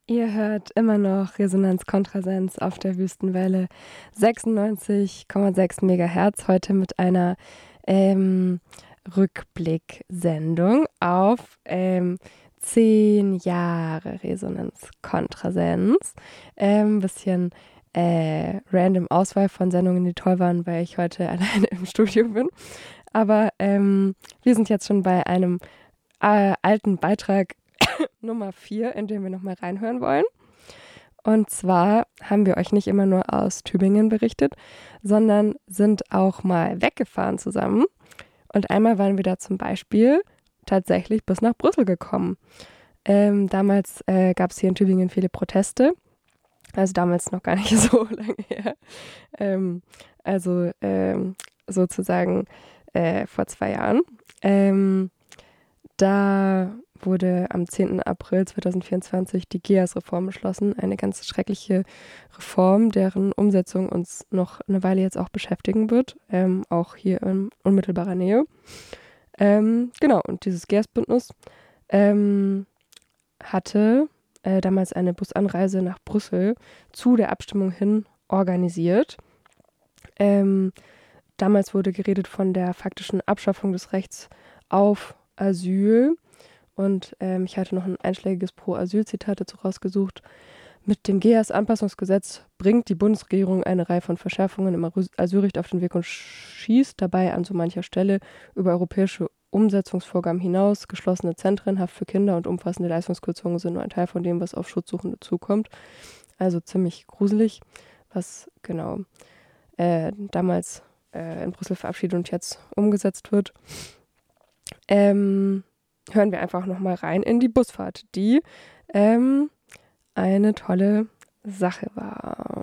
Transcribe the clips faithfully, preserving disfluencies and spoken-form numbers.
Ihr hört immer noch Resonanz Kontrasens auf der Wüstenwelle sechsundneunzig Komma sechs Megahertz, heute mit einer ähm, Rückblicksendung auf ähm, zehn Jahre Resonanz Kontrasens. Ein ähm, bisschen äh, random Auswahl von Sendungen, die toll waren, weil ich heute alleine im Studio bin. Aber ähm, wir sind jetzt schon bei einem äh, alten Beitrag Nummer vier, in dem wir nochmal reinhören wollen. Und zwar haben wir euch nicht immer nur aus Tübingen berichtet, sondern sind auch mal weggefahren zusammen. Und einmal waren wir da zum Beispiel tatsächlich bis nach Brüssel gekommen. Ähm, damals äh, gab es hier in Tübingen viele Proteste. Also damals noch gar nicht so lange her. Ähm, also ähm, sozusagen äh, vor zwei Jahren. Ähm, da wurde am zehnten April zweitausendvierundzwanzig die G E A S-Reform beschlossen. Eine ganz schreckliche Reform, deren Umsetzung uns noch eine Weile jetzt auch beschäftigen wird, ähm, auch hier in unmittelbarer Nähe. Ähm, genau, und dieses G E A S-Bündnis ähm, hatte äh, damals eine Busanreise nach Brüssel zu der Abstimmung hin organisiert. Ähm, damals wurde geredet von der faktischen Abschaffung des Rechts auf Asyl. Und ähm, ich hatte noch ein einschlägiges Pro-Asyl-Zitat dazu rausgesucht. Mit dem G E A S-Anpassungsgesetz bringt die Bundesregierung eine Reihe von Verschärfungen im Asylrecht auf den Weg und schießt dabei an so mancher Stelle über europäische Umsetzungsvorgaben hinaus. Geschlossene Zentren, Haft für Kinder und umfassende Leistungskürzungen sind nur ein Teil von dem, was auf Schutzsuchende zukommt. Also ziemlich gruselig, was genau äh, damals äh, in Brüssel verabschiedet und jetzt umgesetzt wird. Ähm... hören wir einfach nochmal rein in die Busfahrt, die ähm, eine tolle Sache war.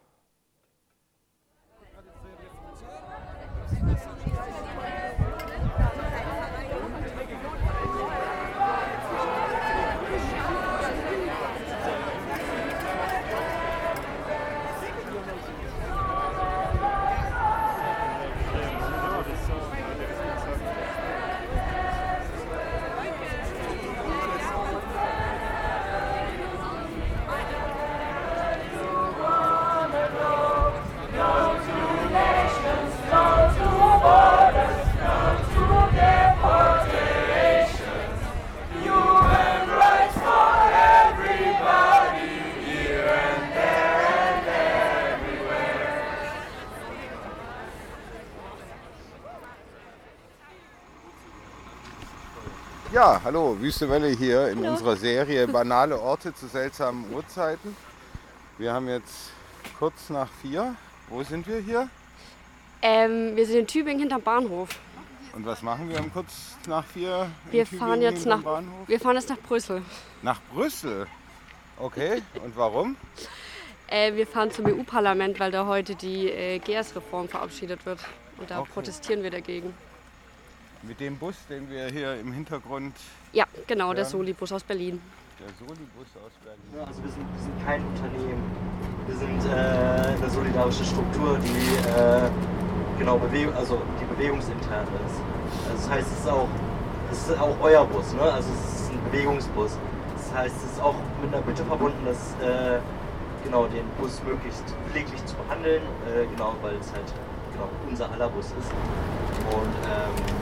Ja, hallo, Wüste Welle hier in Hallo. unserer Serie Banale Orte zu seltsamen Uhrzeiten. Wir haben jetzt kurz nach vier. Wo sind wir hier? Ähm, wir sind in Tübingen hinterm Bahnhof. Und was machen wir um kurz nach vier? Wir in fahren Tübingen jetzt hinterm nach, Bahnhof? wir fahren jetzt nach Brüssel. Nach Brüssel? Okay, und warum? Äh, wir fahren zum E U-Parlament, weil da heute die äh, G E A S-Reform verabschiedet wird. Und da Okay. protestieren wir dagegen. Mit dem Bus, den wir hier im Hintergrund... Ja, genau, der Ja. Soli-Bus aus Berlin. Der Soli-Bus aus Berlin. Ja, also wir sind, wir sind kein Unternehmen. Wir sind äh, eine solidarische Struktur, die äh, genau Bewe- also die bewegungsintern ist. Also das heißt, es ist auch, es ist auch euer Bus, ne? Also es ist ein Bewegungsbus. Das heißt, es ist auch mit einer Bitte verbunden, dass äh, genau den Bus möglichst pfleglich zu behandeln, äh, genau, weil es halt genau unser aller Bus ist. Und ähm,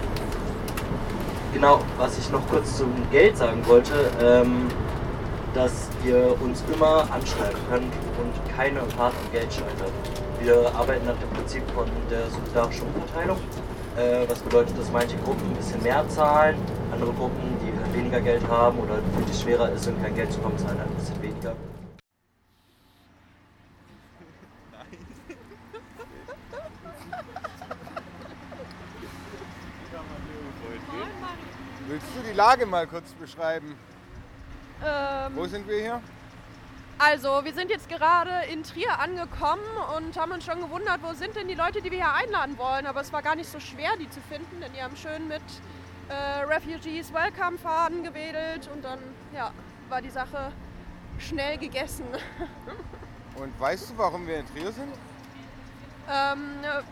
genau, was ich noch kurz zum Geld sagen wollte, ähm, dass ihr uns immer anschreiben könnt und keine Fahrt am Geld scheitert. Wir arbeiten nach dem Prinzip von der solidarischen Umverteilung, äh, was bedeutet, dass manche Gruppen ein bisschen mehr zahlen, andere Gruppen, die halt weniger Geld haben oder für die es schwerer ist und kein Geld zu kommen, zahlen halt ein bisschen weniger. Willst du die Lage mal kurz beschreiben? Ähm, Wo sind wir hier? also, wir sind jetzt gerade in Trier angekommen und haben uns schon gewundert, wo sind denn die Leute, die wir hier einladen wollen. Aber es war gar nicht so schwer, die zu finden, denn die haben schön mit äh, Refugees Welcome Faden gewedelt und dann ja, war die Sache schnell gegessen. Und weißt du, warum wir in Trier sind? ähm, äh,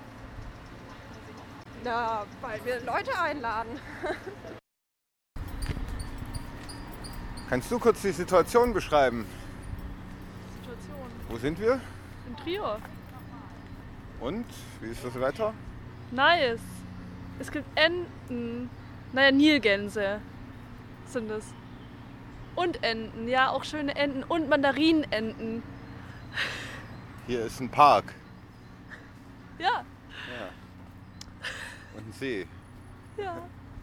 na, weil wir Leute einladen. Kannst du kurz die Situation beschreiben? Situation. Wo sind wir? In Trier. Und? Wie ist das Wetter? Nice. Es gibt Enten. Naja, Nilgänse sind es. Und Enten, ja, auch schöne Enten. Und Mandarinenten. Hier ist ein Park. Ja, Ja. Und ein See. ja.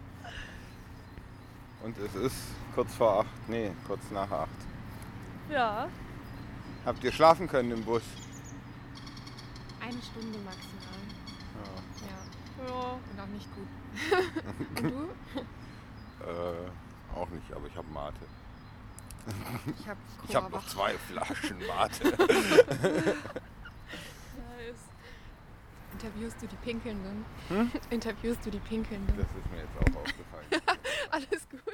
Und es ist kurz vor acht, nee, kurz nach acht. Ja. Habt ihr schlafen können im Bus? Eine Stunde maximal. Ja. Ja, Ja. und auch nicht gut. Und du? Äh, auch nicht, aber ich habe Mate. Ich habe Ich habe noch zwei Flaschen Mate. Nice. Interviewst du die Pinkelnden? Hm? Interviewst du die Pinkelnden? Das ist mir jetzt auch aufgefallen. Alles gut.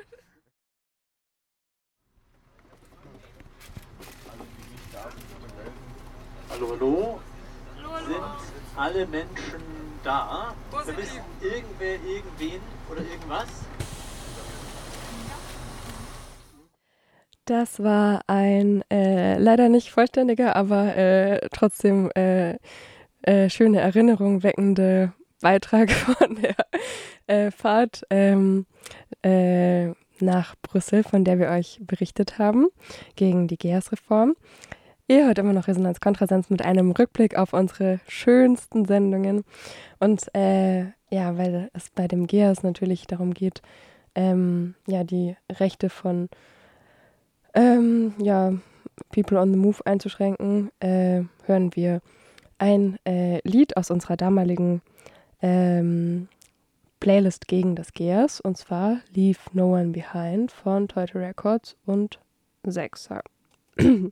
Hallo, hallo. Sind alle Menschen da? Vermisst irgendwer, irgendwen oder irgendwas? Das war ein äh, leider nicht vollständiger, aber äh, trotzdem äh, äh, schöne Erinnerung weckende Beitrag von der äh, Fahrt ähm, äh, nach Brüssel, von der wir euch berichtet haben, gegen die G E A S-Reform. Ihr hört immer noch Resonanz Kontrasens mit einem Rückblick auf unsere schönsten Sendungen. Und äh, ja, weil es bei dem G E A S natürlich darum geht, ähm, ja, die Rechte von ähm, ja, People on the Move einzuschränken, äh, hören wir ein äh, Lied aus unserer damaligen ähm, Playlist gegen das G E A S, und zwar Leave No One Behind von Teute Records und Sechser.